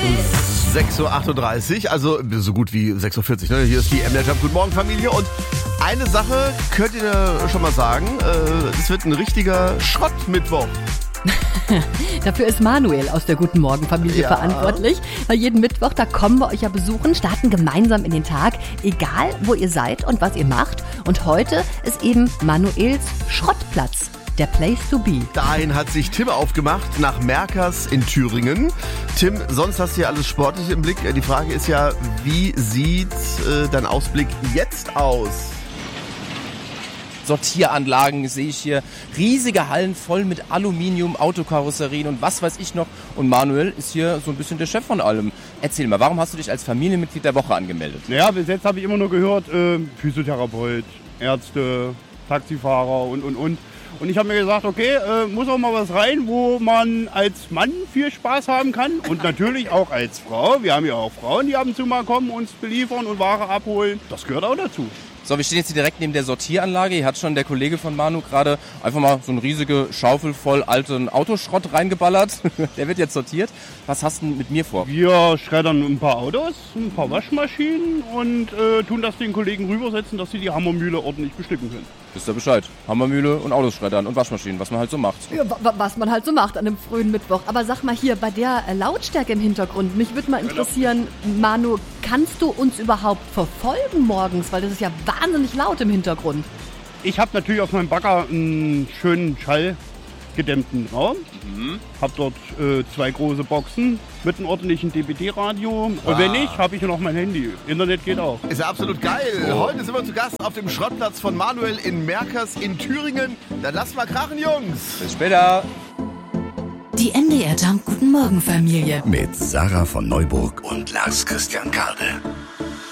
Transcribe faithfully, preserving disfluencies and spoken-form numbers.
sechs Uhr achtunddreißig, also so gut wie sechs Uhr vierzig. Ne? Hier ist die M D R Jump. Guten Morgen, Familie. Und eine Sache könnt ihr schon mal sagen. Es äh, wird ein richtiger Schrottmittwoch. Dafür ist Manuel aus der Guten Morgen Familie ja. verantwortlich. Weil jeden Mittwoch, da kommen wir euch ja besuchen, starten gemeinsam in den Tag, egal wo ihr seid und was ihr macht. Und heute ist eben Manuels Schrottplatz. Der Place to be. Dahin hat sich Tim aufgemacht, nach Merkers in Thüringen. Tim, sonst hast du ja alles sportlich im Blick. Die Frage ist ja, wie sieht äh, dein Ausblick jetzt aus? Sortieranlagen sehe ich hier, riesige Hallen voll mit Aluminium, Autokarosserien und was weiß ich noch. Und Manuel ist hier so ein bisschen der Chef von allem. Erzähl mal, warum hast du dich als Familienmitglied der Woche angemeldet? Naja, bis jetzt habe ich immer nur gehört, äh, Physiotherapeut, Ärzte, Taxifahrer und, und, und. Und ich habe mir gesagt, okay, äh, muss auch mal was rein, wo man als Mann viel Spaß haben kann und natürlich auch als Frau. Wir haben ja auch Frauen, die ab und zu mal kommen, uns beliefern und Ware abholen. Das gehört auch dazu. So, wir stehen jetzt hier direkt neben der Sortieranlage. Hier hat schon der Kollege von Manu gerade einfach mal so eine riesige Schaufel voll alten Autoschrott reingeballert. Der wird jetzt sortiert. Was hast du denn mit mir vor? Wir schreddern ein paar Autos, ein paar Waschmaschinen und äh, tun das den Kollegen rübersetzen, dass sie die Hammermühle ordentlich bestücken können. Wisst ihr Bescheid? Hammermühle und Autos schreddern und Waschmaschinen, was man halt so macht. Ja, was man halt so macht an einem frühen Mittwoch. Aber sag mal hier, bei der Lautstärke im Hintergrund, mich würde mal interessieren, Manu, kannst du uns überhaupt verfolgen morgens? Weil das ist ja wahnsinnig laut im Hintergrund. Ich habe natürlich auf meinem Bagger einen schönen schallgedämmten Raum. Mhm. Habe dort äh, zwei große Boxen mit einem ordentlichen D V D-Radio. Ah. Und wenn nicht, habe ich noch mein Handy. Internet geht auch. Ist ja absolut geil. Oh. Heute sind wir zu Gast auf dem Schrottplatz von Manuel in Merkers in Thüringen. Dann lasst mal krachen, Jungs. Bis später. Die M D R Jump Guten Morgen Familie. Mit Sarah von Neuburg und Lars Christian Kade.